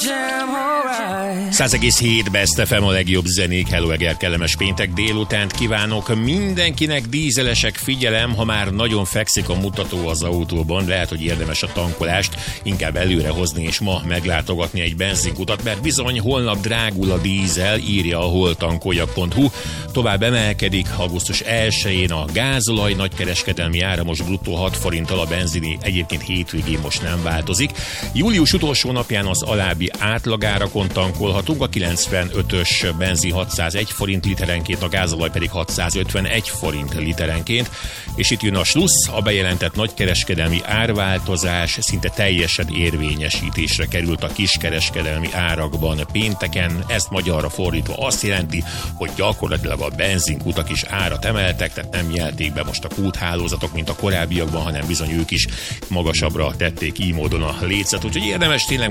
100,7 Best FM, a legjobb zenék. Hello Eger, kellemes péntek délutánt kívánok mindenkinek. Dízelesek, figyelem, ha már nagyon fekszik a mutató az autóban, lehet, hogy érdemes a tankolást inkább előre hozni és ma meglátogatni egy benzinkutat, mert bizony holnap drágul a dízel, írja a holtankoljak.hu. Tovább emelkedik augusztus 1-én a gázolaj nagykereskedelmi ára, most bruttó 6 forinttal, a benzini egyébként hétvégén most nem változik. Július utolsó napján az alábbi átlagárakon tankolhatunk, a 95-ös benzin 601 forint literenként, a gázolaj pedig 651 forint literenként, és itt jön a slussz, a bejelentett nagykereskedelmi árváltozás szinte teljesen érvényesítésre került a kiskereskedelmi árakban pénteken. Ezt magyarra fordítva azt jelenti, hogy gyakorlatilag a benzinkutak is árat emeltek, tehát nem nyelték be most a kúthálózatok, mint a korábbiakban, hanem bizony ők is magasabbra tették így módon a lécet, úgyhogy érdemes tényleg